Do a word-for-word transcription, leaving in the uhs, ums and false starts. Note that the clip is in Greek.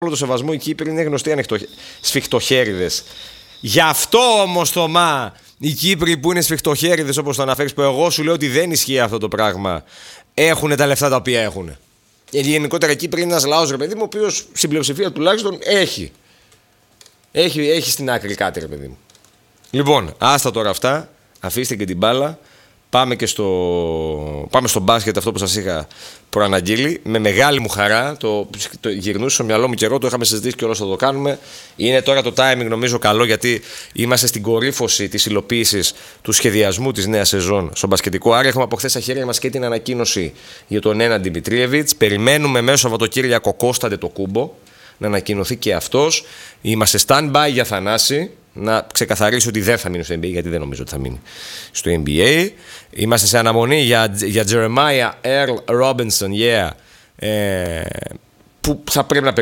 όλο το σεβασμό, οι Κύπροι είναι γνωστοί ανοιχτο... σφιχτοχέριδες. Γι' αυτό όμως, Θωμά, οι Κύπροι που είναι σφιχτοχέριδες, όπως το αναφέρεις, που εγώ σου λέω ότι δεν ισχύει αυτό το πράγμα, έχουν τα λεφτά τα οποία έχουν. Γιατί γενικότερα οι Κύπροι είναι ένας λαός, ρε παιδί μου, ο οποίος στην πλειοψηφία τουλάχιστον έχει. Έχει, έχει στην άκρη κάτι, ρε παιδί μου. Λοιπόν, άστα τώρα αυτά, αφήστε και την μπάλα. Πάμε και στο, πάμε στο μπάσκετ, αυτό που σας είχα προαναγγείλει. Με μεγάλη μου χαρά, το, το γυρνούσε στο μυαλό μου καιρό, το είχαμε συζητήσει και όλος θα το κάνουμε. Είναι τώρα το timing νομίζω καλό, γιατί είμαστε στην κορύφωση της υλοποίησης του σχεδιασμού της νέας σεζόν στο μπασκετικό. Άρα έχουμε από χθες στα χέρια μας και την ανακοίνωση για τον Νένα Δημητρίεβιτς. Περιμένουμε μέσω Σαββατοκύριακο Κώστα Αντετοκούμπο να ανακοινωθεί και αυτός. Είμαστε stand-by για Θανάση. Να ξεκαθαρίσω ότι δεν θα μείνει στο N B A, γιατί δεν νομίζω ότι θα μείνει στο N B A. Είμαστε σε αναμονή για, για Jeremiah Earl Robinson, yeah, ε, που θα πρέπει να